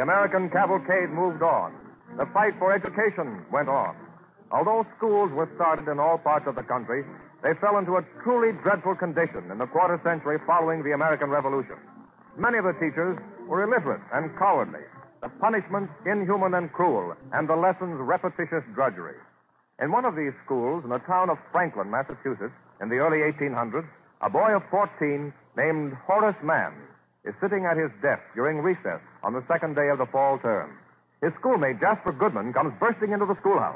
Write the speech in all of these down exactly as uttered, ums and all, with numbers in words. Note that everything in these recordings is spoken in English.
The American cavalcade moved on. The fight for education went on. Although schools were started in all parts of the country, they fell into a truly dreadful condition in the quarter century following the American Revolution. Many of the teachers were illiterate and cowardly, the punishments inhuman and cruel, and the lessons repetitious drudgery. In one of these schools, in the town of Franklin, Massachusetts, in the early eighteen hundreds, a boy of fourteen named Horace Mann is sitting at his desk during recess on the second day of the fall term. His schoolmate, Jasper Goodman, comes bursting into the schoolhouse.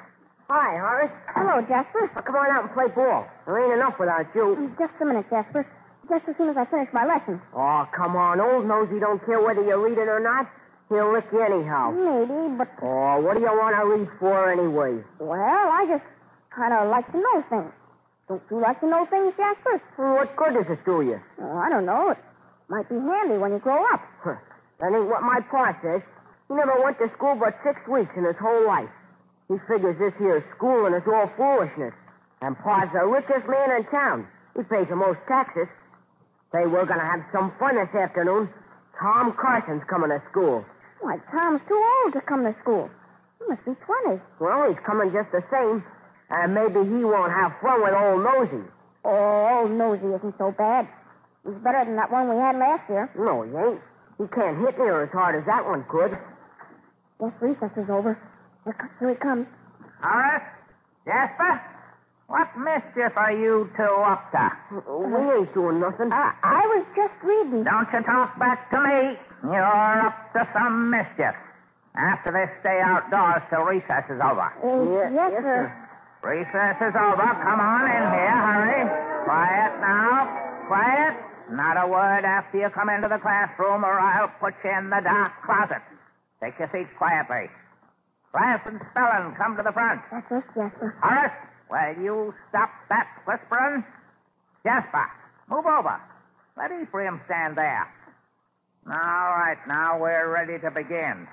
Hi, Horace. Hello, Jasper. Well, come on out and play ball. There ain't enough without you. Just a minute, Jasper. Just as soon as I finish my lesson. Oh, come on. Old Nosey don't care whether you read it or not. He'll lick you anyhow. Maybe, but... Oh, what do you want to read for anyway? Well, I just kind of like to know things. Don't you like to know things, Jasper? Well, what good does it do you? Oh, I don't know. It might be handy when you grow up. Huh. That ain't what my pa says. He never went to school but six weeks in his whole life. He figures this here schooling is all foolishness. And Pa's the richest man in town. He pays the most taxes. Say, we're going to have some fun this afternoon. Tom Carson's coming to school. Why, Tom's too old to come to school. He must be twenty. Well, he's coming just the same. And maybe he won't have fun with old Nosey. Oh, old Nosey isn't so bad. He's better than that one we had last year. No, he ain't. He can't hit near as hard as that one could. Guess recess is over. Here he comes. Horace? Jasper? What mischief are you two up to? We ain't doing nothing. Uh, I was just reading. Don't you talk back to me. You're up to some mischief. After this, stay outdoors till recess is over. Uh, Yeah, yes, yes, sir. Recess is over. Come on in here. Hurry. Quiet now. Quiet. Not a word after you come into the classroom, or I'll put you in the dark closet. Take your seats quietly. Class and spelling, come to the front. That's us, Jasper. Horace, will you stop that whispering? Jasper, move over. Let Ephraim stand there. All right, now we're ready to begin.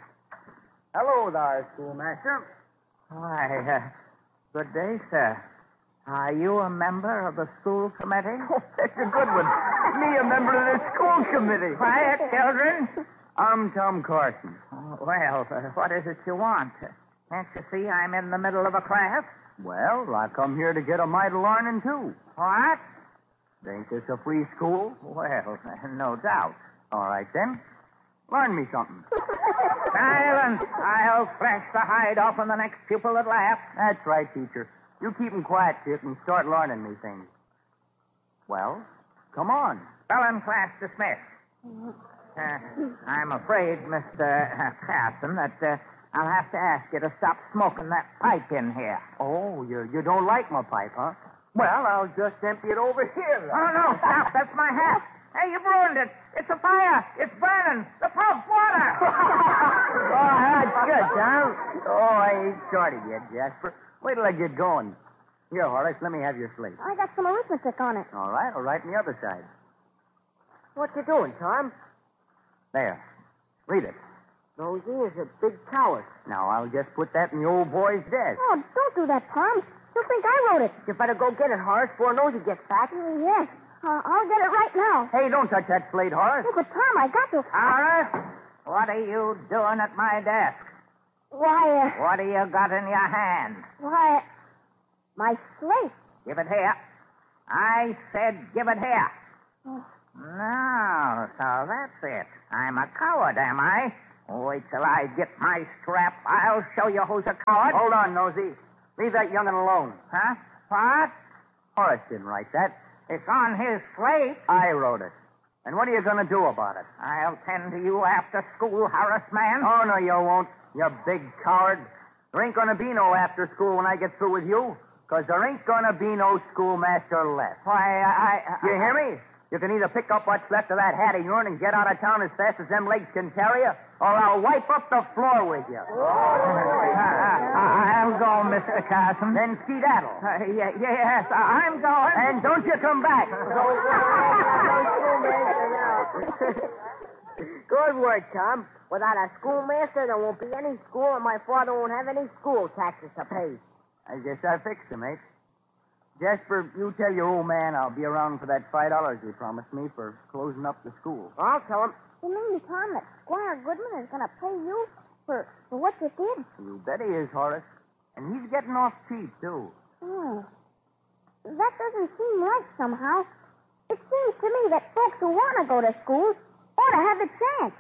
Hello there, schoolmaster. Why, uh, good day, sir. Are you a member of the school committee? Oh, that's a good one. Me, a member of the school committee. Quiet, children. I'm Tom Carson. Oh, well, uh, what is it you want? Uh, can't you see I'm in the middle of a class? Well, I come here to get a mite of learning, too. What? Ain't this a free school? Well, uh, no doubt. All right, then. Learn me something. Silence! I'll flash the hide off on the next pupil that laughs. That's right, teacher. You keep 'em quiet, Chip, and start learning me things. Well, come on. Spelling class dismissed. Uh, I'm afraid, Mister Carson, that uh, I'll have to ask you to stop smoking that pipe in here. Oh, you you don't like my pipe, huh? Well, I'll just empty it over here. then. Oh, no, stop. That's my hat. Hey, you've ruined it. It's a fire. It's burning. The pump, water. Oh, that's good, Tom. Oh, I ain't started yet, Jasper. Wait till I get going. Here, Horace, let me have your slate. I got some arithmetic on it. All right, I'll write on the other side. What you doing, Tom? There. Read it. Nosey is a big coward. Now, I'll just put that in the old boy's desk. Oh, don't do that, Tom. He'll think I wrote it. You better go get it, Horace, before Nosey gets back. Uh, yes. Uh, I'll get it right now. Hey, don't touch that slate, Horace. Oh, but Tom, I got to. Horace, what are you doing at my desk? Why, uh, What do you got in your hand? why, my slate. Give it here. I said give it here. Oh. No, so that's it. I'm a coward, am I? Wait till I get my strap. I'll show you who's a coward. Hold on, Nosey. Leave that young'un alone. Huh? What? Horace didn't write that. It's on his slate. I wrote it. And what are you going to do about it? I'll tend to you after school, Horace man. Oh, no, you won't, you big coward. There ain't going to be no after school when I get through with you, because there ain't going to be no schoolmaster left. Why, I... I You hear me? You can either pick up what's left of that hat of yourn and get out of town as fast as them legs can carry you, or I'll wipe up the floor with you. I'll go, Mister Carson. Then skedaddle. Uh, y- yes, I'm going. And don't you come back. Good word, Tom. Without a schoolmaster, there won't be any school, and my father won't have any school taxes to pay. I guess I fixed him, mate. Jasper, you tell your old man I'll be around for that five dollars he promised me for closing up the school. I'll tell him. You mean, Tom, that Squire Goodman is going to pay you for, for what you did? You bet he is, Horace. And he's getting off cheap, too. Oh. That doesn't seem right somehow. It seems to me that folks who want to go to school ought to have the chance.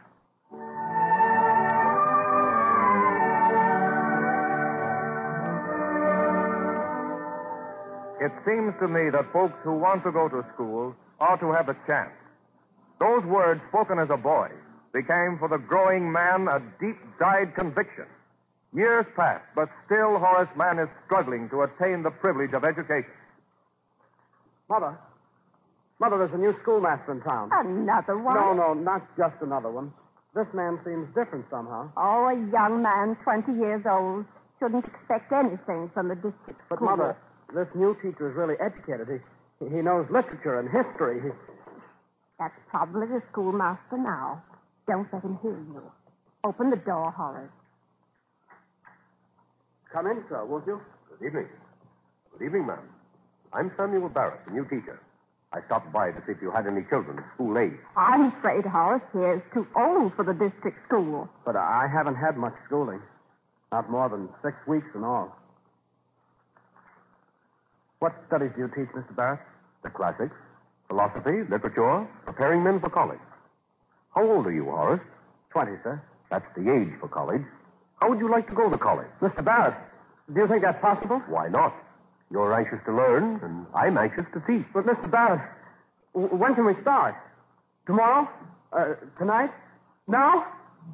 It seems to me that folks who want to go to school ought to have the chance. Those words, spoken as a boy, became for the growing man a deep-dyed conviction. Years pass, but still Horace Mann is struggling to attain the privilege of education. Mother. Mother, there's a new schoolmaster in town. Another one? No, no, not just another one. This man seems different somehow. Oh, a young man, twenty years old. Shouldn't expect anything from the district But, school. Mother, this new teacher is really educated. He, he knows literature and history. He... That's probably the schoolmaster now. Don't let him hear you. Open the door, Horace. Come in, sir, won't you? Good evening. Good evening, ma'am. I'm Samuel Barrett, the new teacher. I stopped by to see if you had any children of school age. I'm afraid Horace here is too old for the district school. But I haven't had much schooling. Not more than six weeks in all. What studies do you teach, Mister Barrett? The classics, philosophy, literature, preparing men for college. How old are you, Horace? Twenty, sir. That's the age for college. How would you like to go to college? Mister Barrett, do you think that's possible? Why not? You're anxious to learn, and I'm anxious to teach. But, Mister Barrett, w- when can we start? Tomorrow? Uh, tonight? Now?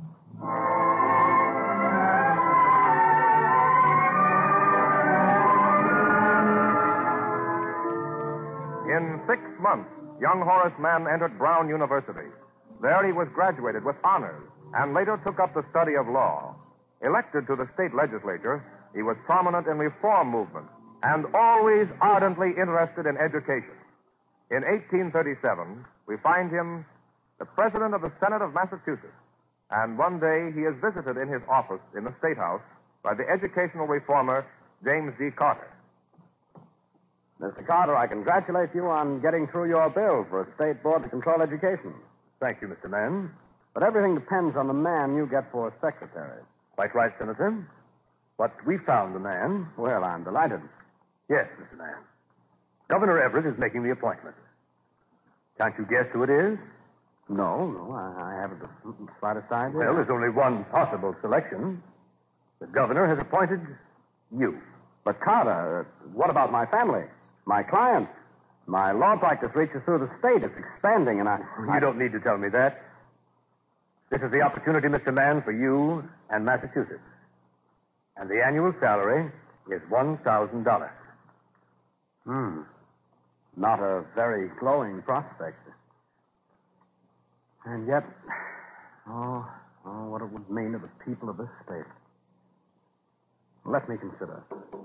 In six months, young Horace Mann entered Brown University. There he was graduated with honors and later took up the study of law. Elected to the state legislature, he was prominent in reform movements and always ardently interested in education. In eighteen thirty-seven, we find him the president of the Senate of Massachusetts. And one day he is visited in his office in the State House by the educational reformer, James D. Carter. Mister Carter, I congratulate you on getting through your bill for a state board to control education. Thank you, Mister Mann. But everything depends on the man you get for secretary. Quite right, Senator. But we found the man. Well, I'm delighted. Yes, Mister Mann. Governor Everett is making the appointment. Can't you guess who it is? No, no, I, I haven't the slightest idea. Well, there's only one possible selection. The governor has appointed you. But, Carter, uh, what about my family? My clients? My law practice reaches through the state. It's expanding, and I... You I... don't need to tell me that. This is the opportunity, Mister Mann, for you and Massachusetts. And the annual salary is one thousand dollars. Hmm. Not a very glowing prospect. And yet, oh, oh, what it would mean to the people of this state. Let me consider.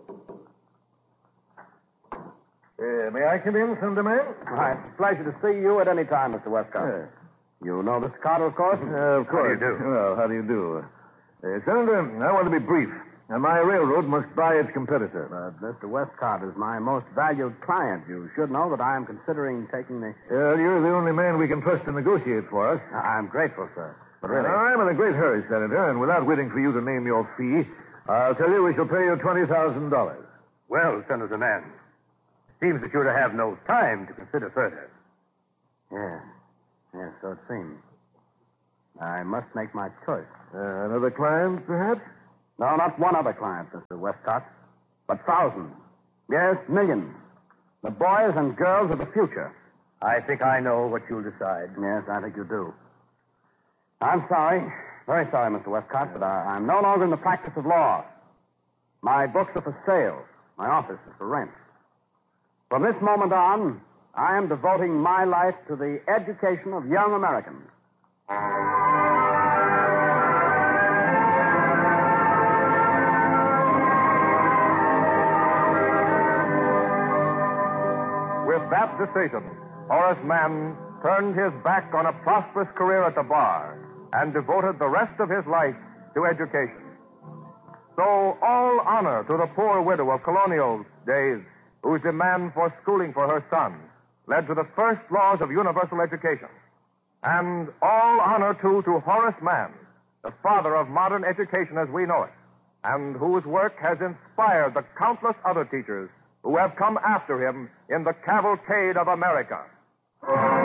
Uh, may I come in, Senator Mann? Why, it's a pleasure to see you at any time, Mister Westcott. Uh, You know this Carter, of course? Uh, of course. How do you do? Well, how do you do? Uh, Senator, I want to be brief. And my railroad must buy its competitor. But Mister Westcott is my most valued client. You should know that I am considering taking the... Uh, you're the only man we can trust to negotiate for us. I'm grateful, sir. But really... I'm in a great hurry, Senator, and without waiting for you to name your fee, I'll tell you we shall pay you twenty thousand dollars. Well, Senator Mann, it seems that you're to have no time to consider further. Yes. Yes, so it seems. I must make my choice. Uh, another client, perhaps? No, not one other client, Mister Westcott, but thousands. Yes, millions. The boys and girls of the future. I think I know what you'll decide. Yes, I think you do. I'm sorry, very sorry, Mister Westcott, but I, I'm no longer in the practice of law. My books are for sale. My office is for rent. From this moment on, I am devoting my life to the education of young Americans. With that decision, Horace Mann turned his back on a prosperous career at the bar and devoted the rest of his life to education. So all honor to the poor widow of colonial days whose demand for schooling for her son led to the first laws of universal education. And all honor, too, to Horace Mann, the father of modern education as we know it, and whose work has inspired the countless other teachers who have come after him in the cavalcade of America.